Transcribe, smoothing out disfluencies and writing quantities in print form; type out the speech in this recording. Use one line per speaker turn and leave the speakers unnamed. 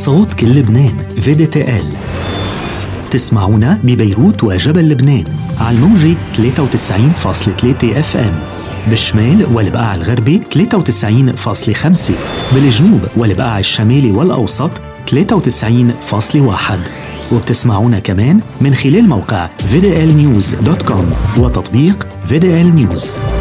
صوت كل لبنان VDTL. تسمعونا ببيروت وجبل لبنان على الموجة 93.3 FM، بالشمال والبقاع الغربي 93.5، بالجنوب والبقاع الشمالي والأوسط 93.1، وبتسمعونا كمان من خلال موقع VDLnews.com وتطبيق VDL News.